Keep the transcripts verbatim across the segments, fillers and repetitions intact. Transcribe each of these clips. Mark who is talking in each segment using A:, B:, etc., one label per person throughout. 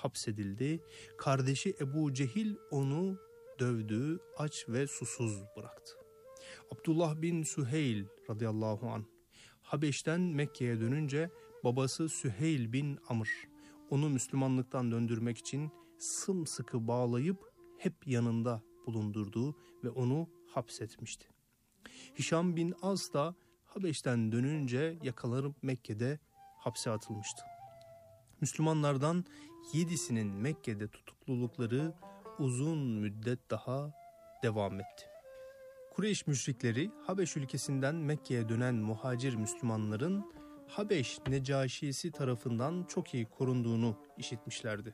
A: hapsedildi. Kardeşi Ebu Cehil onu dövdü, aç ve susuz bıraktı. Abdullah bin Süheyl radıyallahu anh Habeş'ten Mekke'ye dönünce babası Süheyl bin Amr onu Müslümanlıktan döndürmek için sımsıkı bağlayıp hep yanında bulundurdu ve onu hapsetmişti. Hişam bin Az da Habeş'ten dönünce yakalanıp Mekke'de hapse atılmıştı. Müslümanlardan yedisinin Mekke'de tutuklulukları uzun müddet daha devam etti. Kureyş müşrikleri Habeş ülkesinden Mekke'ye dönen muhacir Müslümanların Habeş Necaşisi tarafından çok iyi korunduğunu işitmişlerdi.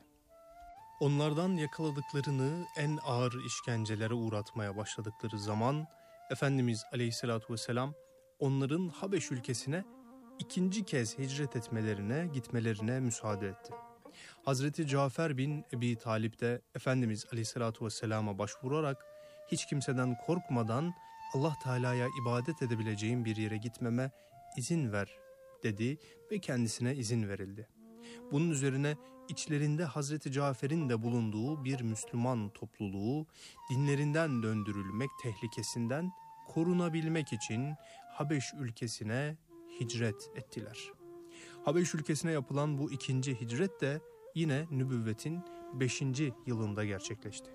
A: Onlardan yakaladıklarını en ağır işkencelere uğratmaya başladıkları zaman Efendimiz Aleyhisselatü Vesselam onların Habeş ülkesine ikinci kez hicret etmelerine, gitmelerine müsaade etti. Hazreti Cafer bin Ebi Talip de Efendimiz Aleyhisselatü Vesselam'a başvurarak hiç kimseden korkmadan Allah Teala'ya ibadet edebileceğim bir yere gitmeme izin ver dedi ve kendisine izin verildi. Bunun üzerine içlerinde Hazreti Cafer'in de bulunduğu bir Müslüman topluluğu dinlerinden döndürülmek tehlikesinden korunabilmek için Habeş ülkesine hicret ettiler. Habeş ülkesine yapılan bu ikinci hicret de yine nübüvvetin beşinci yılında gerçekleşti.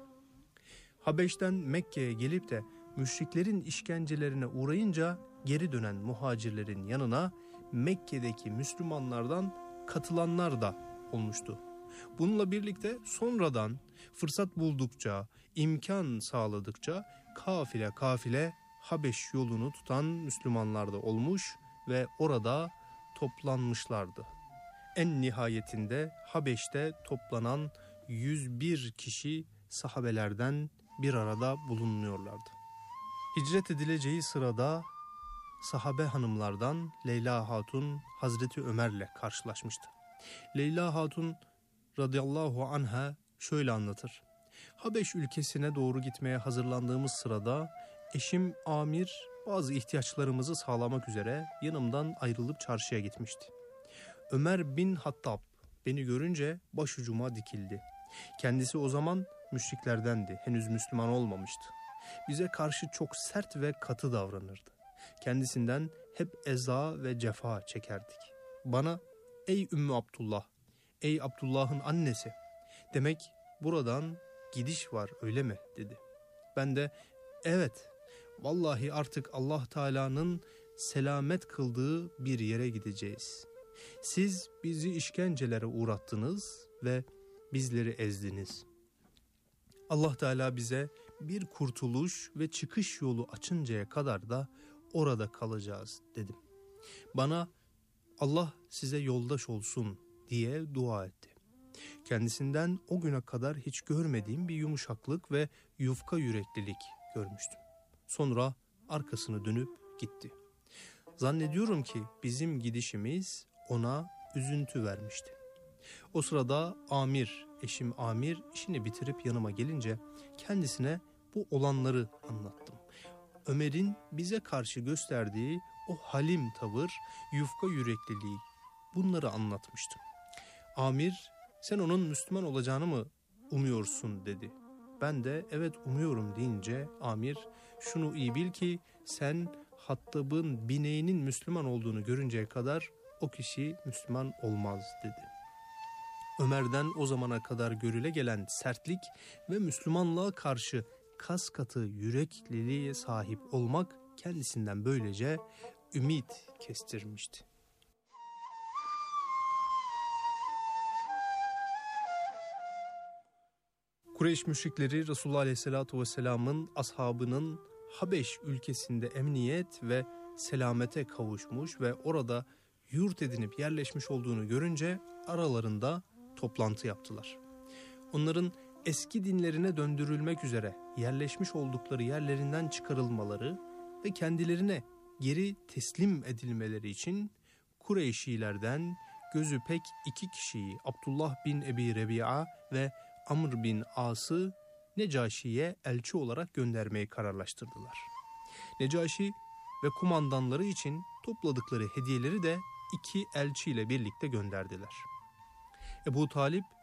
A: Habeş'ten Mekke'ye gelip de müşriklerin işkencelerine uğrayınca geri dönen muhacirlerin yanına Mekke'deki Müslümanlardan katılanlar da olmuştu. Bununla birlikte sonradan fırsat buldukça, imkan sağladıkça kafile kafile Habeş yolunu tutan Müslümanlar da olmuş ve orada toplanmışlardı. En nihayetinde Habeş'te toplanan yüz bir kişi sahabelerden bir arada bulunuyorlardı. Hicret edileceği sırada sahabe hanımlardan Leyla Hatun Hazreti Ömer'le karşılaşmıştı. Leyla Hatun radıyallahu anha şöyle anlatır. Habeş ülkesine doğru gitmeye hazırlandığımız sırada eşim Amir bazı ihtiyaçlarımızı sağlamak üzere yanımdan ayrılıp çarşıya gitmişti. Ömer bin Hattab beni görünce başucuma dikildi. Kendisi o zaman müşriklerdendi, henüz Müslüman olmamıştı. Bize karşı çok sert ve katı davranırdı. Kendisinden hep eza ve cefa çekerdik. Bana ey Ümmü Abdullah, ey Abdullah'ın annesi, demek buradan gidiş var öyle mi dedi. Ben de evet, vallahi artık Allah Teala'nın selamet kıldığı bir yere gideceğiz. Siz bizi işkencelere uğrattınız ve bizleri ezdiniz. Allah Teala bize bir kurtuluş ve çıkış yolu açıncaya kadar da orada kalacağız dedim. Bana Allah size yoldaş olsun diye dua etti. Kendisinden o güne kadar hiç görmediğim bir yumuşaklık ve yufka yüreklilik görmüştüm. Sonra arkasını dönüp gitti. Zannediyorum ki bizim gidişimiz ona üzüntü vermişti. O sırada Amir, eşim Amir işini bitirip yanıma gelince kendisine bu olanları anlattım. Ömer'in bize karşı gösterdiği o halim tavır, yufka yürekliliği, bunları anlatmıştım. Amir, sen onun Müslüman olacağını mı umuyorsun dedi. Ben de evet umuyorum deyince Amir, şunu iyi bil ki sen Hattab'ın bineğinin Müslüman olduğunu görünceye kadar o kişi Müslüman olmaz dedi. Ömer'den o zamana kadar görüle gelen sertlik ve Müslümanlığa karşı kas katı yürekliliğe sahip olmak kendisinden böylece ümit kestirmişti. Kureyş müşrikleri Resulullah Aleyhisselatü Vesselam'ın ashabının Habeş ülkesinde emniyet ve selamete kavuşmuş ve orada yurt edinip yerleşmiş olduğunu görünce aralarında toplantı yaptılar. Onların eski dinlerine döndürülmek üzere yerleşmiş oldukları yerlerinden çıkarılmaları ve kendilerine geri teslim edilmeleri için Kureyşilerden gözü pek iki kişiyi Abdullah bin Ebi Rebi'a ve Amr bin As'ı Necaşi'ye elçi olarak göndermeyi kararlaştırdılar. Necaşi ve kumandanları için topladıkları hediyeleri de iki elçiyle birlikte gönderdiler. Ebu Talip